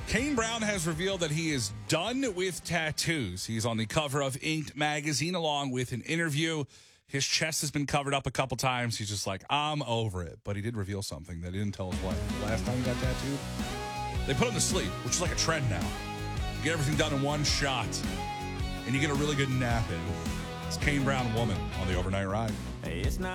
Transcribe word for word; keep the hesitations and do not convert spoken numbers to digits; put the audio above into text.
Kane Brown has revealed that he is done with tattoos. He's on the cover of Inked magazine along with an interview. His chest has been covered up a couple times. He's just like, I'm over it. But he did reveal something that he didn't tell his wife. The last time he got tattooed, they put him to sleep, which is like a trend now. You get everything done in one shot, and you get a really good nap in. It's Kane Brown Woman on the Overnight Ride. Hey, it's not